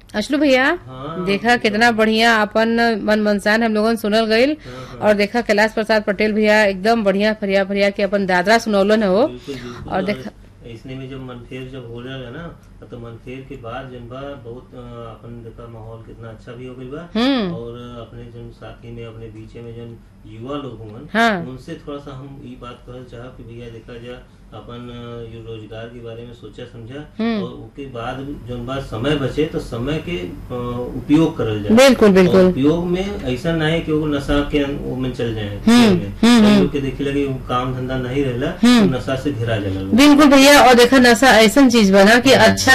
अशलू भैया, हाँ। देखा कितना बढ़िया अपन मन मनसान हम लोगन सुनल गईल। और देखा कैलाश प्रसाद पटेल भैया एकदम बढ़िया फरिया फरिया के अपन दादरा सुनौलन है वो। बिल्कुल बिल्कुल। और देखा इसने में जब मनफेर जब हो रहा है ना, तो मनफेर के बाद जन बा बहुत अपन देखा माहौल कितना अच्छा भी हो गई बा। और अपने जन साथी में अपने बीचे में जन युवा लोग हुए, हाँ। उनसे थोड़ा सा हम ये बात कहल चाह कि भैया देखा जा अपन ये रोजगार के बारे में सोचा समझा, और उसके बाद जन बात समय बचे तो समय के उपयोग करल जाए। बिल्कुल बिल्कुल। उपयोग में ऐसा ना है कि वो नशा के वो में चल जाए। कई लोग के देखे लगे काम धंधा नहीं रहला तो नशा से घिरा जाला लोग। बिल्कुल भैया। और देखा नशा ऐसा चीज बना कि अच्छा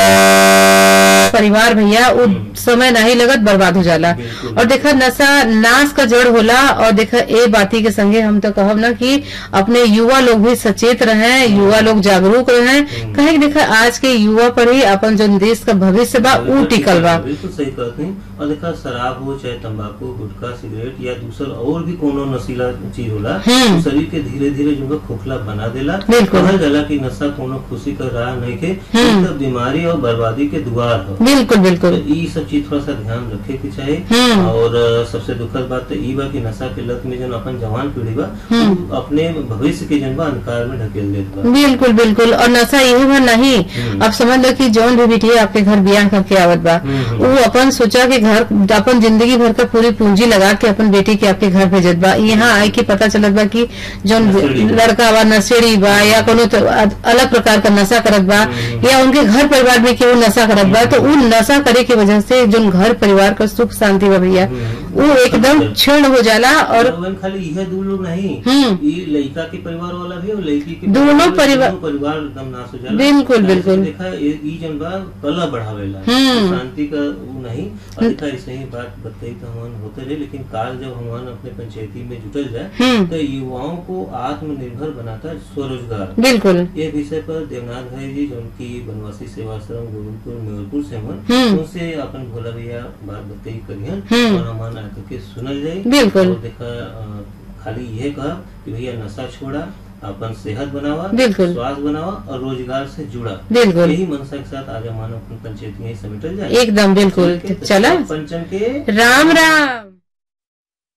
परिवार भैया वो समय नहीं लगत बर्बाद हो जाला। और देखा नशा नाश का जड़ होला। और देखा ए बाती के संगे हम तो कहब ना कि अपने युवा लोग भी सचेत रहे, युवा लोग जागरूक रहे। कहे कि देखा आज के युवा पर ही अपन जो देश का भविष्य बा वो टिकल बा। बिल्कुल सही कहते हैं। और देखा शराब हो चाहे तंबाकू गुटखा सिगरेट या दूसर और भी कोनो नशीला चीज होला, तो शरीर के धीरे धीरे जो खोखला बना देला। कहल जाला कि नशा कोनो खुशी का राह नहीं के, तो बीमारी और बर्बादी के द्वार हो। बिल्कुल बिल्कुल। तो ये सब चीज थोड़ा सा ध्यान रखे के चाहिए। और सबसे दुखद बात तो ये बा कि नशा के लत में जो अपन जवान पीढ़ी बा अपने भविष्य के जन बा अंधकार में ढकेल देत बा। बिल्कुल बिल्कुल। और नशा यही बा नहीं, अब समझ लो कि जौन भी बिटिया आपके घर ब्याह करके आवत बा, वो अपन सोचा कि घर अपन जिंदगी भर का पूरी पूंजी लगा के अपन बेटी के आपके घर भेजत बा। यहाँ आए के पता चलत बा कि जौन लड़का बा नशेड़ी बा या कोनो अलग प्रकार का नशा करत बा, या उनके घर परिवार में केहू नशा करत बा, तो उन नशा करे की वजह से जो घर परिवार का सुख शांति बा भैया वो एकदम क्षीण हो जाला। और खाली यह दो लोग नहीं, ये लड़का के परिवार वाला भी और लड़की के दोनों परिवार एकदम नाश हो जाला। बिल्कुल बिल्कुल। देखा ये जन बा कला बढ़ावेला, शांति का वो नहीं। और देखा ऐसे ही बात बताई तो हमारे होते रहे, लेकिन काल जब हमारे अपने पंचायती में जुटल जाए तो युवाओं को आत्मनिर्भर बनाता है स्वरोजगार। बिल्कुल। ये विषय पर देवनाथ भाई जी जो उनकी बनवासी सेवाश्रम गोविंदपुर मेरपुर से हमारे उनसे अपन भोला भैया बात बताई करियन और हमारा के सुनल जाये। बिल्कुल। देखा खाली यह कहा कि भैया नशा छोड़ा, अपन सेहत बनावा, स्वास्थ्य बनावा और रोजगार से जुड़ा। बिल्कुल। यही मनसा के साथ आगे मानव पंचायती समेटल जाए। एकदम बिल्कुल। चला पंचम के राम राम।